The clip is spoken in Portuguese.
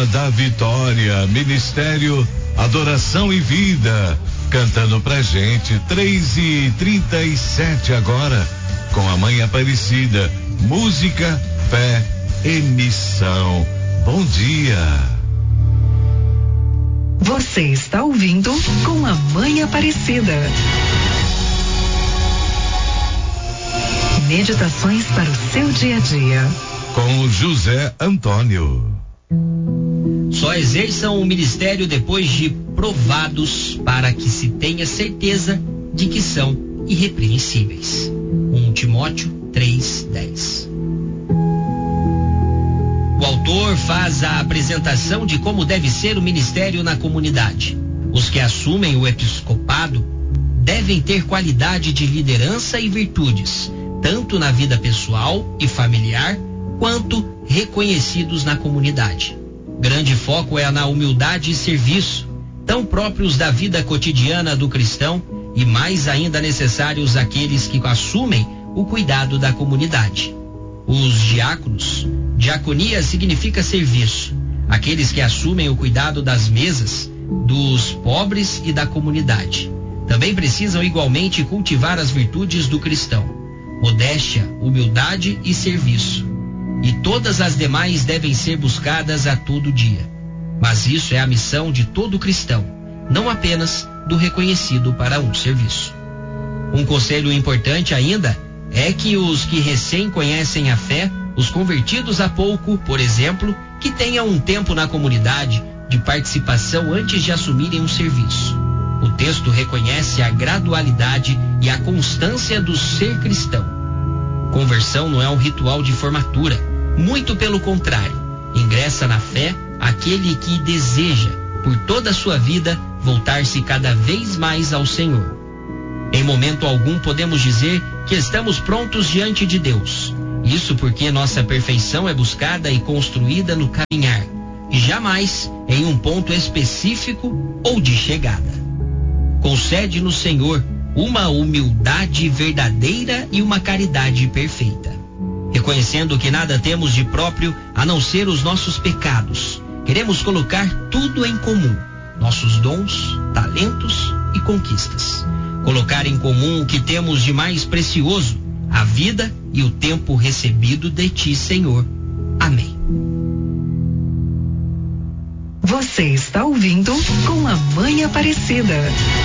Casa da Vitória, Ministério Adoração e Vida, cantando pra gente, 3h37 agora, com a Mãe Aparecida, música, fé e missão. Bom dia. Você está ouvindo com a Mãe Aparecida. Meditações para o seu dia a dia. Com José Antônio. Só exerçam o ministério depois de provados, para que se tenha certeza de que são irrepreensíveis. 1 Timóteo 3:10. O autor faz a apresentação de como deve ser o ministério na comunidade. Os que assumem o episcopado devem ter qualidade de liderança e virtudes, tanto na vida pessoal e familiar, quanto reconhecidos na comunidade. Grande foco é na humildade e serviço, tão próprios da vida cotidiana do cristão e mais ainda necessários àqueles que assumem o cuidado da comunidade. Os diáconos, diaconia significa serviço, aqueles que assumem o cuidado das mesas, dos pobres e da comunidade. Também precisam igualmente cultivar as virtudes do cristão: modéstia, humildade e serviço. E todas as demais devem ser buscadas a todo dia. Mas isso é a missão de todo cristão, não apenas do reconhecido para um serviço. Um conselho importante ainda é que os que recém conhecem a fé, os convertidos há pouco, por exemplo, que tenham um tempo na comunidade de participação antes de assumirem um serviço. O texto reconhece a gradualidade e a constância do ser cristão. Conversão não é um ritual de formatura, muito pelo contrário. Ingressa na fé aquele que deseja, por toda a sua vida, voltar-se cada vez mais ao Senhor. Em momento algum podemos dizer que estamos prontos diante de Deus. Isso porque nossa perfeição é buscada e construída no caminhar, e jamais em um ponto específico ou de chegada. Concede-nos, Senhor, uma humildade verdadeira e uma caridade perfeita. Reconhecendo que nada temos de próprio a não ser os nossos pecados, queremos colocar tudo em comum: nossos dons, talentos e conquistas. Colocar em comum o que temos de mais precioso, a vida e o tempo recebido de ti, Senhor. Amém. Você está ouvindo com a Mãe Aparecida.